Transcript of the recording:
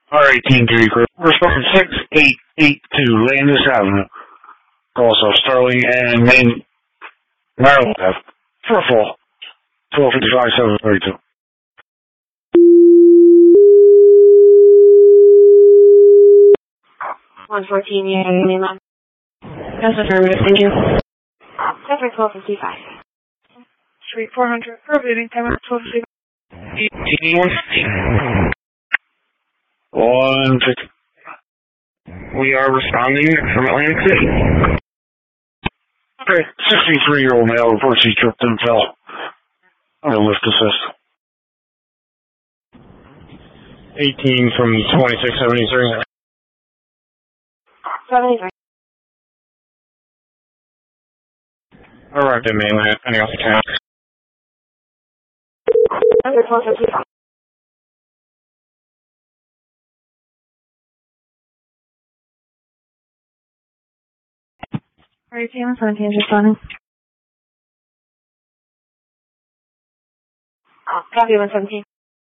R18 crew. Responding 6882 Landis Avenue. Also Sterling and Main Maryland Ave. For a fall. 1255-732. 114 mainline. That's affirmative, thank you. Traffic 1255. Street 400, prohibiting time at 1255. 150. We are responding from Atlantic City. Okay, 63-year-old male reports he tripped and fell. I'm going to lift assist. 18 from 2673. 73. Arrived in mainland, any off the town. Traffic 1255. R18 17 responding. Copy 117.